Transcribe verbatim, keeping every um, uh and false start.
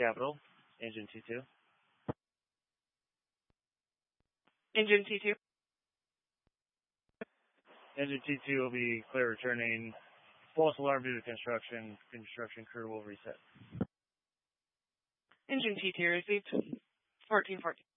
Capital, engine T two. Engine T two. Engine T two will be clear returning. False alarm due to construction. Construction crew will reset. Engine T two received. fourteen fourteen.